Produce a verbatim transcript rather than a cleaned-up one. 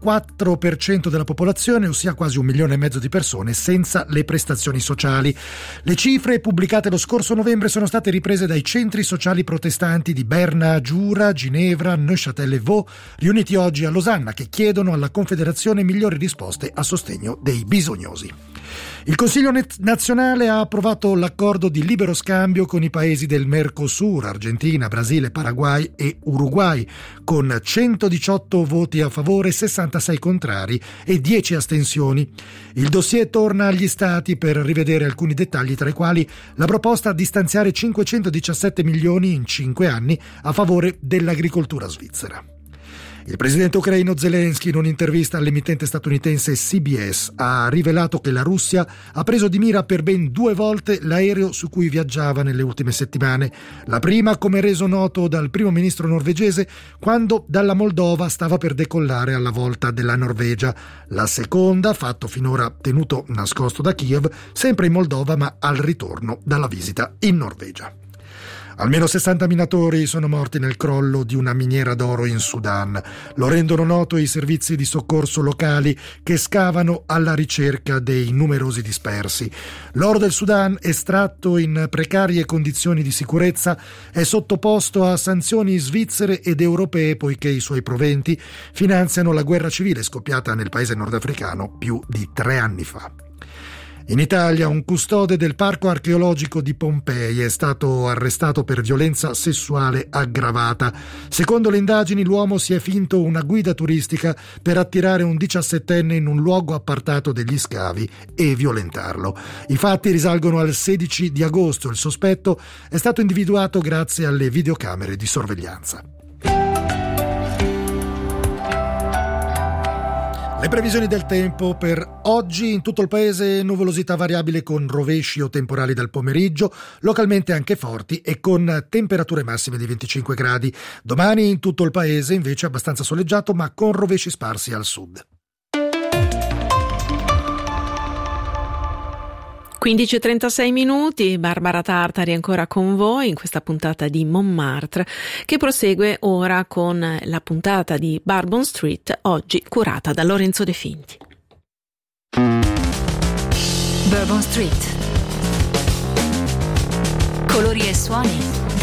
quattro per cento della popolazione, ossia quasi un milione e mezzo di persone senza le prestazioni sociali. Le cifre pubblicate lo scorso novembre sono state riprese dai centri sociali protestanti di Berna, Giura, Ginevra, Neuchâtel e Vaud, riuniti oggi a Losanna, che chiedono alla Confederazione migliori risposte a sostegno dei bisognosi. Il Consiglio nazionale ha approvato l'accordo di libero scambio con i paesi del Mercosur, Argentina, Brasile, Paraguay e Uruguay, con centodiciotto voti a favore, sessantasei contrari e dieci astensioni. Il dossier torna agli Stati per rivedere alcuni dettagli, tra i quali la proposta di stanziare cinquecentodiciassette milioni in cinque anni a favore dell'agricoltura svizzera. Il presidente ucraino Zelensky, in un'intervista all'emittente statunitense C B S, ha rivelato che la Russia ha preso di mira per ben due volte l'aereo su cui viaggiava nelle ultime settimane. La prima, come reso noto dal primo ministro norvegese, quando dalla Moldova stava per decollare alla volta della Norvegia. La seconda, fatto finora tenuto nascosto da Kiev, sempre in Moldova ma al ritorno dalla visita in Norvegia. Almeno sessanta minatori sono morti nel crollo di una miniera d'oro in Sudan. Lo rendono noto i servizi di soccorso locali che scavano alla ricerca dei numerosi dispersi. L'oro del Sudan, estratto in precarie condizioni di sicurezza, è sottoposto a sanzioni svizzere ed europee poiché i suoi proventi finanziano la guerra civile scoppiata nel paese nordafricano più di tre anni fa. In Italia un custode del parco archeologico di Pompei è stato arrestato per violenza sessuale aggravata. Secondo le indagini l'uomo si è finto una guida turistica per attirare un diciassettenne in un luogo appartato degli scavi e violentarlo. I fatti risalgono al sedici di agosto. Il sospetto è stato individuato grazie alle videocamere di sorveglianza. Le previsioni del tempo per oggi: in tutto il paese nuvolosità variabile con rovesci o temporali dal pomeriggio, localmente anche forti e con temperature massime di venticinque gradi. Domani in tutto il paese invece abbastanza soleggiato ma con rovesci sparsi al sud. quindici e trentasei minuti, Barbara Tartari ancora con voi in questa puntata di Montmartre, che prosegue ora con la puntata di Bourbon Street, oggi curata da Lorenzo De Finti. Bourbon Street. Colori e suoni